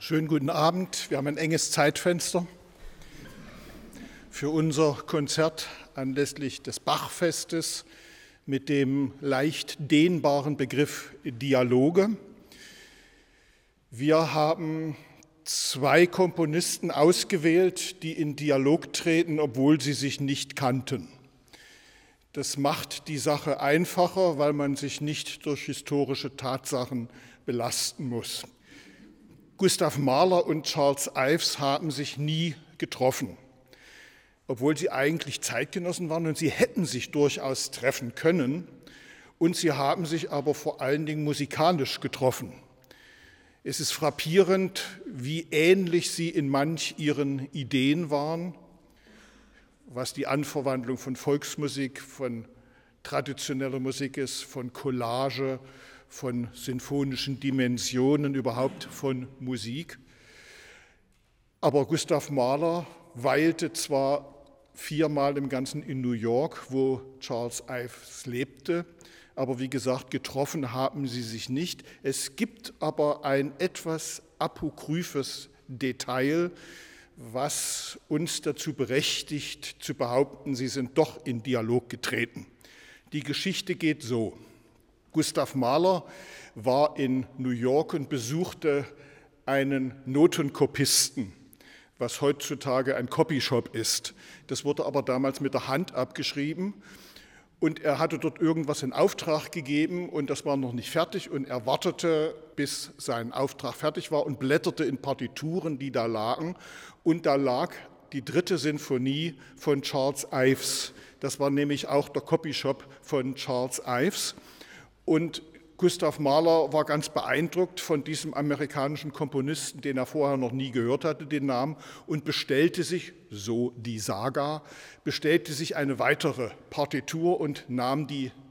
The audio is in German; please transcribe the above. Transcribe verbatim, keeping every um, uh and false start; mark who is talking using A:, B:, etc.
A: Schönen guten Abend. Wir haben ein enges Zeitfenster für unser Konzert anlässlich des Bachfestes mit dem leicht dehnbaren Begriff Dialoge. Wir haben zwei Komponisten ausgewählt, die in Dialog treten, obwohl sie sich nicht kannten. Das macht die Sache einfacher, weil man sich nicht durch historische Tatsachen belasten muss. Gustav Mahler und Charles Ives haben sich nie getroffen, obwohl sie eigentlich Zeitgenossen waren und sie hätten sich durchaus treffen können. Und sie haben sich aber vor allen Dingen musikalisch getroffen. Es ist frappierend, wie ähnlich sie in manch ihren Ideen waren, was die Anverwandlung von Volksmusik, von traditioneller Musik ist, von Collage, von sinfonischen Dimensionen, überhaupt von Musik. Aber Gustav Mahler weilte zwar viermal im Ganzen in New York, wo Charles Ives lebte, aber wie gesagt, getroffen haben sie sich nicht. Es gibt aber ein etwas apokryphes Detail, was uns dazu berechtigt zu behaupten, sie sind doch in Dialog getreten. Die Geschichte geht so. Gustav Mahler war in New York und besuchte einen Notenkopisten, was heutzutage ein Copyshop ist. Das wurde aber damals mit der Hand abgeschrieben. Und er hatte dort irgendwas in Auftrag gegeben und das war noch nicht fertig und er wartete, bis sein Auftrag fertig war und blätterte in Partituren, die da lagen. Und da lag die dritte Sinfonie von Charles Ives. Das war nämlich auch der Copyshop von Charles Ives. Und Gustav Mahler war ganz beeindruckt von diesem amerikanischen Komponisten, den er vorher noch nie gehört hatte, den Namen, und bestellte sich, so die Saga, bestellte sich eine weitere Partitur und nahm die